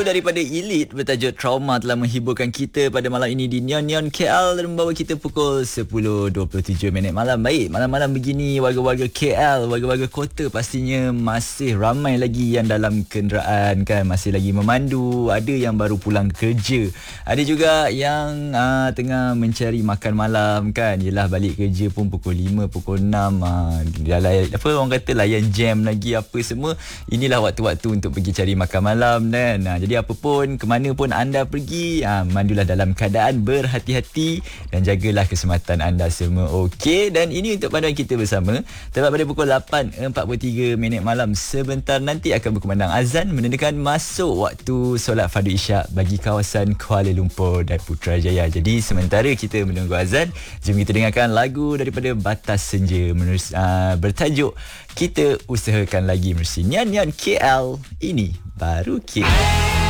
daripada Elite bertajuk Trauma telah menghiburkan kita pada malam ini di Neon Neon KL dan membawa kita pukul 10.27 malam. Baik, malam-malam begini warga-warga KL, warga-warga kota pastinya masih ramai lagi yang dalam kenderaan kan, masih lagi memandu, ada yang baru pulang kerja, ada juga yang tengah mencari makan malam kan. Yelah, balik kerja pun pukul 5, pukul 6 dah orang kata layan jam lagi apa semua. Inilah waktu-waktu untuk pergi cari makan malam kan. Jadi apa pun, ke mana pun anda pergi, mandulah dalam keadaan berhati-hati dan jagalah keselamatan anda semua. Okey, dan ini untuk panduan kita bersama. Tepat pada pukul 8.43 malam sebentar nanti akan berkumandang azan menandakan masuk waktu solat fardu isyak bagi kawasan Kuala Lumpur dan Putrajaya. Jadi sementara kita menunggu azan, jom kita dengarkan lagu daripada Batas Senja bertajuk Kita Usahakan Lagi. Menerusi Nyan Nyan KL. Ini baru KL.